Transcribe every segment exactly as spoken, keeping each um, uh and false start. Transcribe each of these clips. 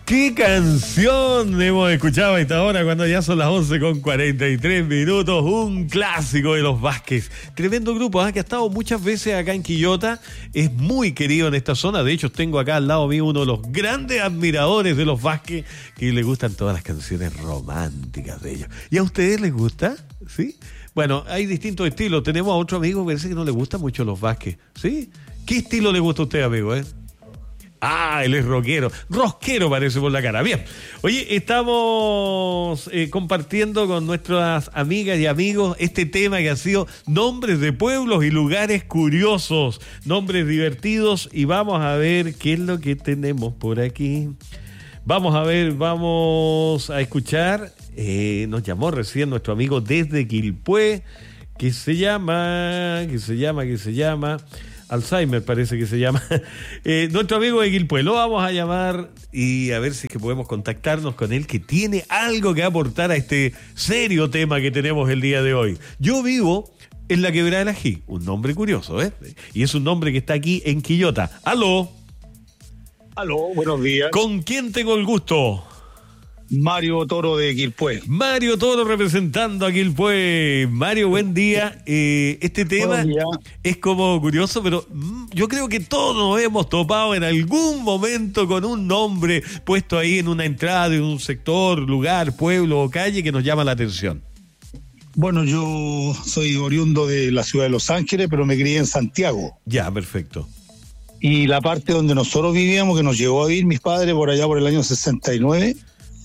¡Qué canción hemos escuchado a esta hora cuando ya son las once con cuarenta y tres minutos! Un clásico de los Vázquez. Tremendo grupo, ¿eh? Que ha estado muchas veces acá en Quillota. Es muy querido en esta zona. De hecho, tengo acá al lado mío uno de los grandes admiradores de los Vázquez, que le gustan todas las canciones románticas de ellos. ¿Y a ustedes les gusta? ¿Sí? Bueno, hay distintos estilos. Tenemos a otro amigo que parece que no le gustan mucho los Vázquez. ¿Sí? ¿Qué estilo le gusta a usted, amigo, eh? Ah, él es rockero. Rosquero parece por la cara. Bien. Oye, estamos eh, compartiendo con nuestras amigas y amigos este tema que ha sido nombres de pueblos y lugares curiosos, nombres divertidos, y vamos a ver qué es lo que tenemos por aquí. Vamos a ver, vamos a escuchar. Eh, nos llamó recién nuestro amigo desde Quilpué, que se llama, que se llama, que se llama... Alzheimer parece que se llama. Eh, nuestro amigo de Quilpué, lo vamos a llamar y a ver si es que podemos contactarnos con él, que tiene algo que aportar a este serio tema que tenemos el día de hoy. Yo vivo en la Quebrada del Ají, un nombre curioso, ¿eh? Y es un nombre que está aquí en Quillota. ¡Aló! Aló, buenos días. ¿Con quién tengo el gusto? Mario Toro de Quilpué. Mario Toro representando a Quilpué. Mario, buen día. Eh, este tema es como curioso, pero mm, yo creo que todos nos hemos topado en algún momento con un nombre puesto ahí en una entrada de un sector, lugar, pueblo o calle que nos llama la atención. Bueno, yo soy oriundo de la ciudad de Los Ángeles, pero me crié en Santiago. Ya, perfecto. Y la parte donde nosotros vivíamos, que nos llegó a vivir mis padres por allá por el año sesenta y nueve...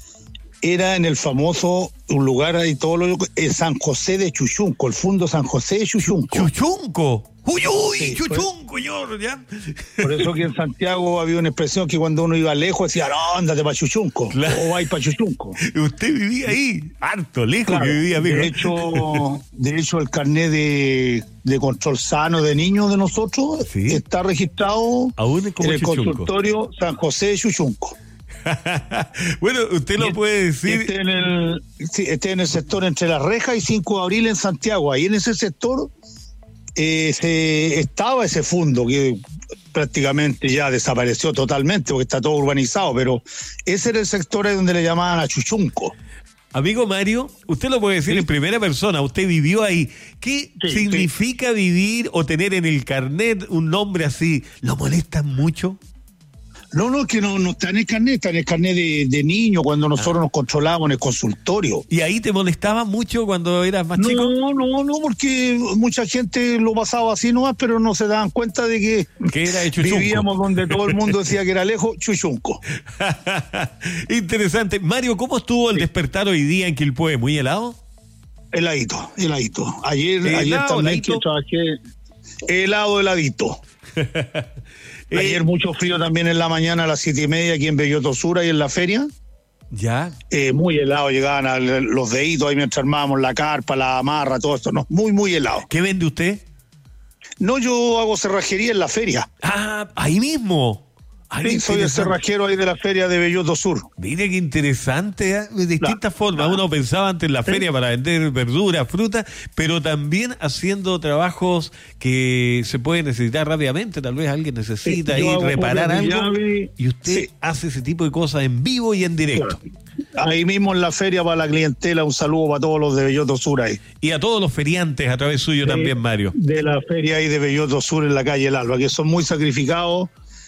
era en el famoso, un lugar ahí todo lo el San José de Chuchunco, el Fundo San José de Chuchunco. ¡Chuchunco! ¡Uy, uy! Sí, ¡Chuchunco, yo! ¿Ya? Por eso que en Santiago había una expresión que cuando uno iba lejos decía, no, ándate para Chuchunco, claro. O vais para Chuchunco. Usted vivía ahí, harto, lejos, claro, que vivía, amigo. De hecho, de hecho el carnet de, de control sano de niños de nosotros, ¿sí?, está registrado aún como en el Chuchunco. Consultorio San José de Chuchunco. Bueno, usted lo puede decir. Este en, el, sí, este en el sector entre La Reja y cinco de abril en Santiago. Ahí en ese sector eh, se, estaba ese fundo que prácticamente ya desapareció totalmente porque está todo urbanizado, pero ese era el sector donde le llamaban a Chuchunco. Amigo Mario, usted lo puede decir, ¿sí?, en primera persona, usted vivió ahí. ¿Qué sí, significa sí. vivir o tener en el carnet un nombre así? ¿Lo molestan mucho? No, no, que no, no está en el carnet, está en el carnet de, de niño, cuando nosotros ah. nos controlábamos en el consultorio. ¿Y ahí te molestaba mucho cuando eras más no, chico? No, no, no, porque mucha gente lo pasaba así nomás, pero no se daban cuenta de que, que era de Chuchunco. Vivíamos donde todo el mundo decía que era lejos, Chuchunco. Interesante. Mario, ¿cómo estuvo el sí. despertar hoy día en Quilpué? ¿Muy helado? Heladito, heladito. Ayer, helado, ayer también heladito. que trabajé helado, heladito. Ayer mucho frío también en la mañana a las siete y media aquí en Belloto Sur, ahí en la feria. Ya. Eh, muy helado, llegaban a los deditos ahí mientras armábamos la carpa, la amarra, todo esto, no, muy, muy helado. ¿Qué vende usted? No, yo hago cerrajería en la feria. Ah, ahí mismo. Ay, sí, soy el cerrajero ahí de la feria de Belloto Sur. Mire qué interesante, ¿eh? De distintas la, formas. la, Uno pensaba antes en la ¿sí? feria para vender verduras, frutas, pero también haciendo trabajos que se pueden necesitar rápidamente. Tal vez alguien necesita sí, ir reparar algo llave, y usted sí. hace ese tipo de cosas en vivo y en directo. Claro. Ahí mismo en la feria para la clientela, un saludo para todos los de Belloto Sur ahí. Y a todos los feriantes a través suyo de, también, Mario. De la feria ahí de Belloto Sur en la calle El Alba, que son muy sacrificados.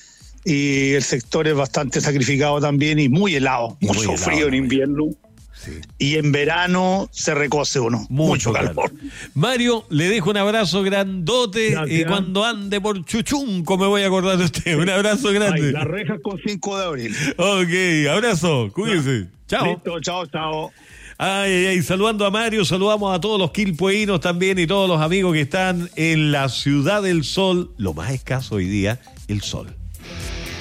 Y el sector es bastante sacrificado también y muy helado, y mucho muy helado, frío en invierno. Sí. Y en verano se recoce uno, mucho, mucho calor. calor. Mario, le dejo un abrazo grandote. Eh, cuando ande por Chuchunco me voy a acordar de usted. Un abrazo grande. Ay, las rejas con cinco de abril. Ok, abrazo, cuídense. Chao. Listo, chao, chao. Ay, ay, ay, saludando a Mario, saludamos a todos los quilpueínos también y todos los amigos que están en la Ciudad del Sol, lo más escaso hoy día, el sol.